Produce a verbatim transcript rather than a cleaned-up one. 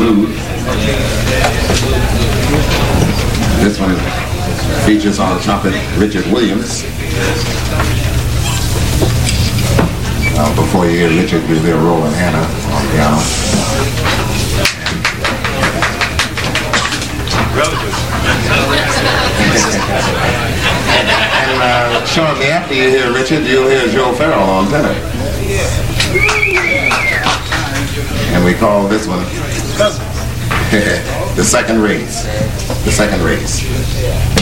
Blues. This one features on trumpet Richard Williams. Uh, before you hear Richard, you hear Roland Hanna on piano. And uh, shortly after you hear Richard, you'll hear Joe Farrell on tenor. And we call this one the second race. The second race.